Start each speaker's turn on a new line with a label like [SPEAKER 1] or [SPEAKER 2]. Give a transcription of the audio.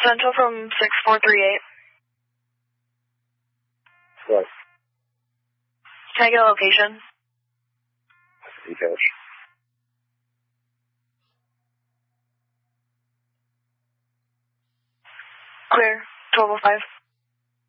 [SPEAKER 1] Central from 6438.
[SPEAKER 2] What?
[SPEAKER 1] Can I get a location?
[SPEAKER 2] Details.
[SPEAKER 1] Clear. 1205.